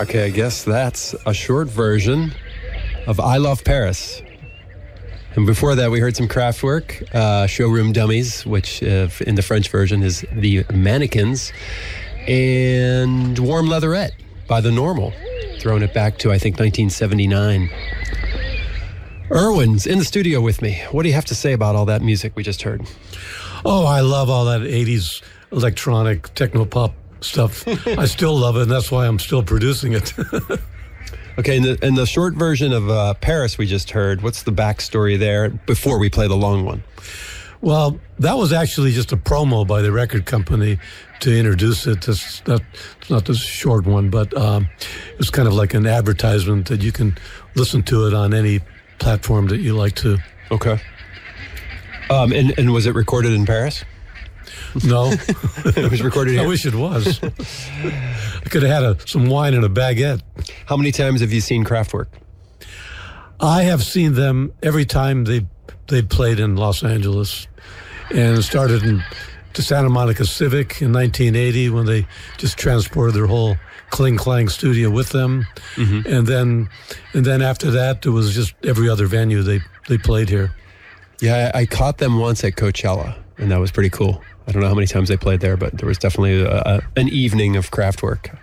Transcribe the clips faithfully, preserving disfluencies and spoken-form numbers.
Okay, I guess that's a short version of I Love Paris. And before that, we heard some Kraftwerk, uh, Showroom Dummies, which uh, in the French version is The Mannequins, and Warm Leatherette by The Normal, throwing it back to, I think, nineteen seventy-nine. Erwin's in the studio with me. What do you have to say about all that music we just heard? Oh, I love all that eighties electronic techno-pop stuff. I still love it, and that's why I'm still producing it. Okay, in the, in the short version of uh, Paris we just heard, what's the backstory there before we play the long one? Well, that was actually just a promo by the record company to introduce it. It's not, it's not this short one, but um, it was kind of like an advertisement that you can listen to it on any platform that you like to. Okay. Um, and, and was it recorded in Paris? No. It was recorded here? I wish it was. I could have had a, some wine and a baguette. How many times have you seen Kraftwerk? I have seen them every time they they played in Los Angeles. And it started in the Santa Monica Civic in nineteen eighty when they just transported their whole Kling Klang studio with them. Mm-hmm. And then and then after that, it was just every other venue they, they played here. Yeah, I, I caught them once at Coachella, and that was pretty cool. I don't know how many times they played there, but there was definitely a, a, an evening of Kraftwerk.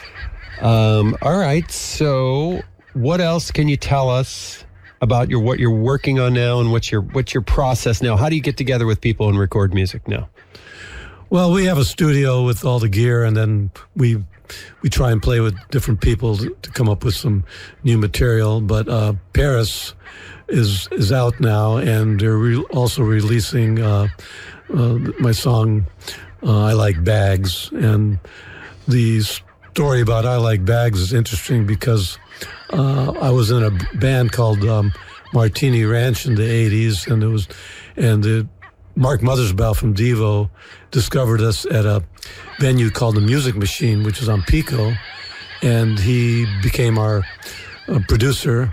Um, all right, so what else can you tell us about your what you're working on now, and what's your what's your process now? How do you get together with people and record music now? Well, we have a studio with all the gear, and then we we try and play with different people to, to come up with some new material. But uh, Paris is is out now, and they're re- also releasing uh, uh, my song uh, I Like Bags. And the story about I Like Bags is interesting because uh, I was in a band called um, Martini Ranch in the eighties, and it was and the Mark Mothersbaugh from Devo discovered us at a venue called the Music Machine, which is on Pico, and he became our uh, producer.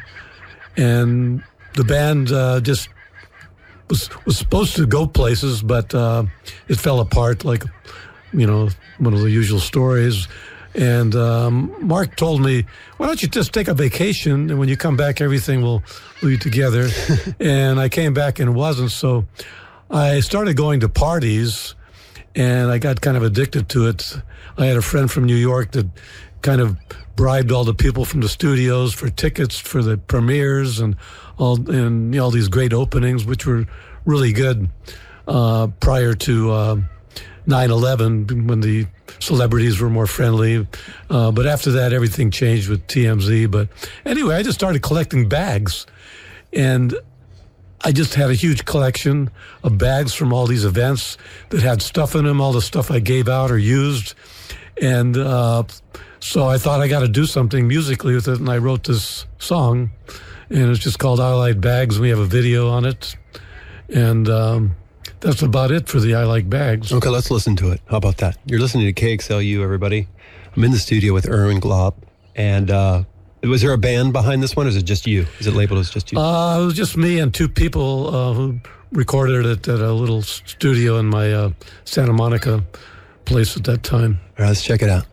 And the band uh, just was was supposed to go places, but uh, it fell apart, like, you know, one of the usual stories. And um, Mark told me, why don't you just take a vacation, and when you come back, everything will be together. And I came back and it wasn't, so I started going to parties, and I got kind of addicted to it. I had a friend from New York that kind of bribed all the people from the studios for tickets for the premieres and all, and you know, all these great openings, which were really good uh, prior to uh, nine eleven, when the celebrities were more friendly. Uh, but after that, everything changed with T M Z. But anyway, I just started collecting bags, and I just had a huge collection of bags from all these events that had stuff in them, all the stuff I gave out or used. And uh, so I thought I got to do something musically with it, and I wrote this song, and it's just called I Like Bags. We have a video on it, and um, that's about it for the I Like Bags. Okay, let's listen to it. How about that? You're listening to K X L U, everybody. I'm in the studio with Erwin Glob, and uh, was there a band behind this one, or is it just you? Is it labeled as just you? Uh, it was just me and two people uh, who recorded it at a little studio in my uh, Santa Monica place at that time. All right, let's check it out.